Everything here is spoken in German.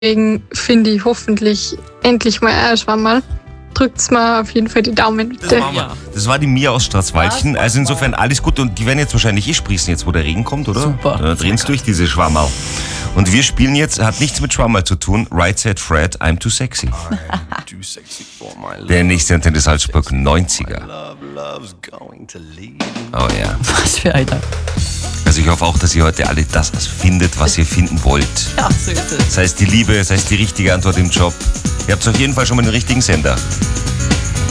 Deswegen finde ich hoffentlich endlich mal ein Schwammerl. Drückt's mal auf jeden Fall die Daumen, bitte. Das war die Mia aus Straßwaldchen. Also insofern alles gut. Und die werden jetzt wahrscheinlich sprießen, jetzt wo der Regen kommt, oder? Super. Drehen's durch, diese Schwammerl. Und wir spielen jetzt, hat nichts mit Schwammerl zu tun, Right Said Fred, I'm Too Sexy. Der nächste Antenne Salzburg 90er. Oh ja. Was für einer. Also ich hoffe auch, dass ihr heute alle das findet, was ihr finden wollt. Ja, so ist es. Sei es die Liebe, sei es die richtige Antwort im Job. Ihr habt auf jeden Fall schon mal den richtigen Sender.